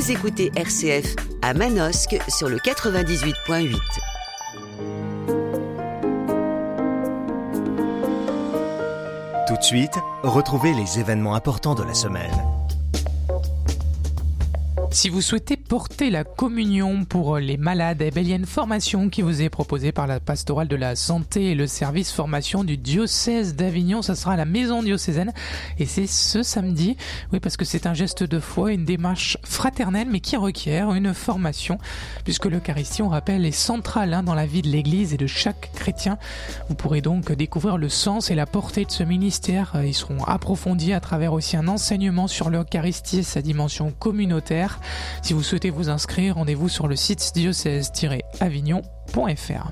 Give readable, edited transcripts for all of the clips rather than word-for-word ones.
Vous écoutez RCF à Manosque sur le 98.8. Tout de suite, retrouvez les événements importants de la semaine. Si vous souhaitez porter la communion pour les malades, il y a une formation qui vous est proposée par la pastorale de la santé et le service formation du diocèse d'Avignon. Ça sera à la maison diocésaine et c'est ce samedi. Oui, parce que c'est un geste de foi, une démarche fraternelle mais qui requiert une formation puisque l'Eucharistie, on rappelle, est centrale dans la vie de l'Église et de chaque chrétien. Vous pourrez donc découvrir le sens et la portée de ce ministère. Ils seront approfondis à travers aussi un enseignement sur l'Eucharistie et sa dimension communautaire. Si vous souhaitez vous inscrire, rendez-vous sur le site diocèse-avignon.fr.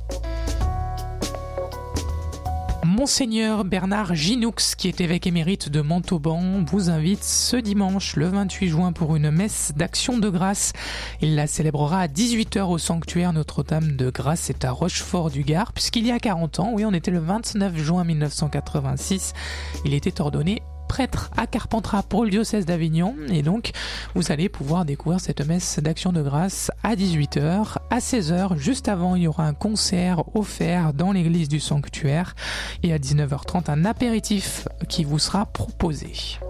Monseigneur Bernard Ginoux, qui est évêque émérite de Montauban, vous invite ce dimanche, le 28 juin, pour une messe d'action de grâce. Il la célébrera à 18h au sanctuaire Notre-Dame de Grâce, c'est à Rochefort-du-Gard, puisqu'il y a 40 ans, oui, on était le 29 juin 1986, il était ordonné prêtre à Carpentras pour le diocèse d'Avignon et donc vous allez pouvoir découvrir cette messe d'action de grâce à 18h. À 16h, juste avant, il y aura un concert offert dans l'église du sanctuaire et à 19h30, un apéritif qui vous sera proposé.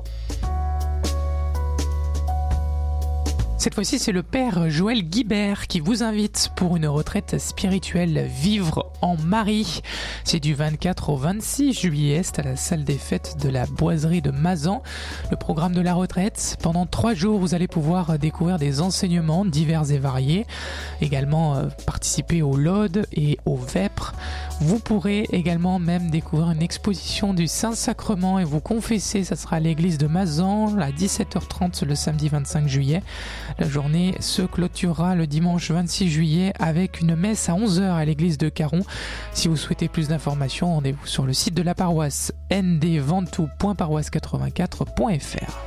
Cette fois-ci, c'est le père Joël Guibert qui vous invite pour une retraite spirituelle Vivre en Marie. C'est du 24 au 26 juillet, c'est à la salle des fêtes de la Boiserie de Mazan. Le programme de la retraite, pendant 3 jours, vous allez pouvoir découvrir des enseignements divers et variés. Également participer au Laudes et au Vêpres. Vous pourrez également même découvrir une exposition du Saint-Sacrement et vous confesser. Ça sera à l'église de Mazan à 17h30 le samedi 25 juillet. La journée se clôturera le dimanche 26 juillet avec une messe à 11h à l'église de Caron. Si vous souhaitez plus d'informations, rendez-vous sur le site de la paroisse ndventoux.paroisse84.fr.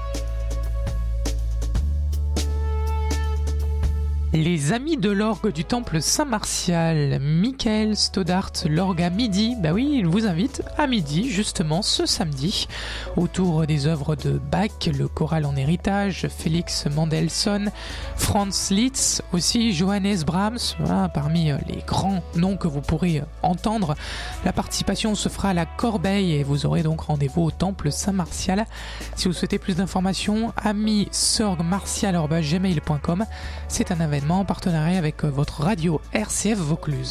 Les amis de l'orgue du temple Saint-Martial, Michael Stoddart, l'orgue à midi, il vous invite à midi, justement, ce samedi, autour des œuvres de Bach, le choral en héritage, Félix Mendelssohn, Franz Liszt, aussi Johannes Brahms, parmi les grands noms que vous pourrez entendre. La participation se fera à la Corbeille et vous aurez donc rendez-vous au temple Saint-Martial. Si vous souhaitez plus d'informations, amisorgmartial@gmail.com. C'est un événement en partenariat avec votre radio RCF Vaucluse.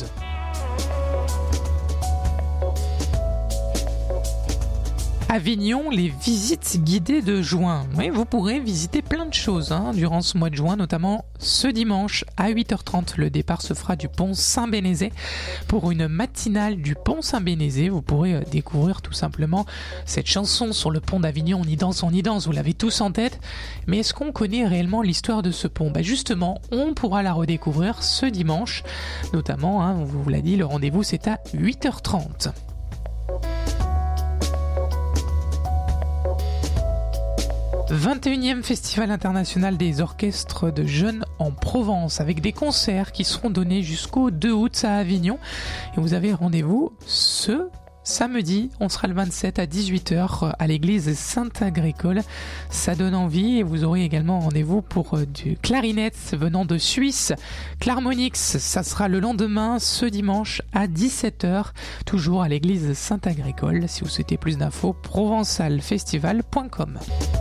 Avignon, les visites guidées de juin. Oui, vous pourrez visiter plein de choses durant ce mois de juin, notamment ce dimanche à 8h30. Le départ se fera du pont Saint-Bénézet. Pour une matinale du pont Saint-Bénézet, vous pourrez découvrir tout simplement cette chanson sur le pont d'Avignon. On y danse, vous l'avez tous en tête. Mais est-ce qu'on connaît réellement l'histoire de ce pont ? Justement, on pourra la redécouvrir ce dimanche. Notamment, on vous l'a dit, le rendez-vous c'est à 8h30. 21e Festival international des orchestres de jeunes en Provence avec des concerts qui seront donnés jusqu'au 2 août à Avignon. Et vous avez rendez-vous ce samedi, on sera le 27 à 18h à l'église Saint-Agricole. Ça donne envie et vous aurez également rendez-vous pour du clarinette venant de Suisse. Clarmonix, ça sera le lendemain, ce dimanche à 17h, toujours à l'église Saint-Agricole. Si vous souhaitez plus d'infos, provençalfestival.com.